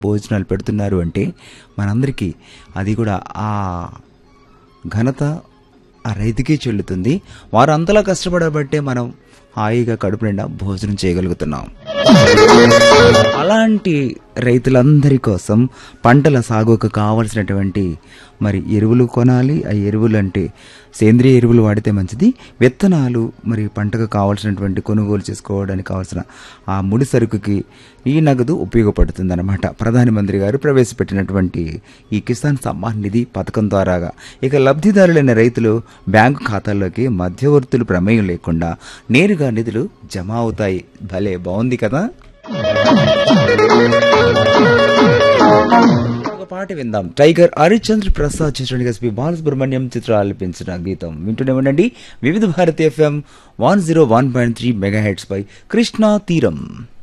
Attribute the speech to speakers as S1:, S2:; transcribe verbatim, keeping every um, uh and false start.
S1: భోజనాలు పెడుతున్నారు అంటే మనందరికీ అది కూడా ఆ ఘనత ఆ రైతుకే చెల్లుతుంది. వారు అంతలా కష్టపడబట్టే మనం హాయిగా కడుపు నిండా భోజనం చేయగలుగుతున్నాం. అలాంటి రైతులందరి కోసం పంటల సాగుకు కావలసినటువంటి మరి ఎరువులు కొనాలి. ఆ ఎరువులు అంటే సేంద్రియ ఎరువులు వాడితే మంచిది. విత్తనాలు మరి పంటకు కావాల్సినటువంటి కొనుగోలు చేసుకోవడానికి కావాల్సిన ఆ ముడి సరుకుకి ఈ నగదు ఉపయోగపడుతుంది అన్నమాట. ప్రధానమంత్రి గారు ప్రవేశపెట్టినటువంటి ఈ కిసాన్ సమ్మాన్ నిధి పథకం ద్వారాగా ఇక లబ్ధిదారులైన రైతులు బ్యాంకు ఖాతాల్లోకి మధ్యవర్తులు ప్రమేయం లేకుండా నేరుగా నిధులు జమ అవుతాయి. భలే బాగుంది కదా. ఒక పాట విందాం. టైగర్ హరిచంద్ర ప్రసాద్ చిత్రానికి ఎస్పీ బాలసుబ్రహ్మణ్యం చిత్ర ఆలపించిన గీతం వింటూనే ఉండండి. వివిధ Bharati FM one zero one point three mega heads పై కృష్ణా తీరం.